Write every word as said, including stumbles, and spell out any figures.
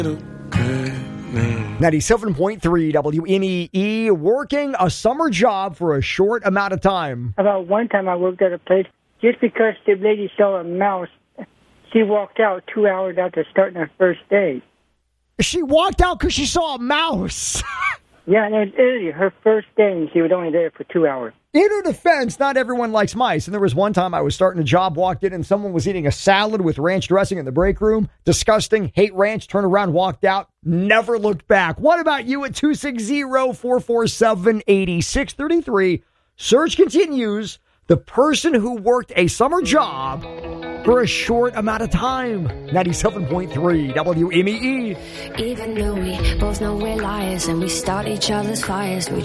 ninety-seven point three W M E E, working a summer job for a short amount of time. About one time I worked at a place, just because the lady saw a mouse, she walked out two hours after starting her first day. She walked out because she saw a mouse. Yeah, and it was literally her first day, and she was only there for two hours. In her defense, not everyone likes mice. And there was one time I was starting a job, walked in, and someone was eating a salad with ranch dressing in the break room. Disgusting. Hate ranch. Turned around, walked out. Never looked back. What about you at two six zero, four four seven, eight six three three? Search continues. The person who worked a summer job for a short amount of time. ninety-seven point three W M E E. Even though we both know we're liars and we start each other's fires, we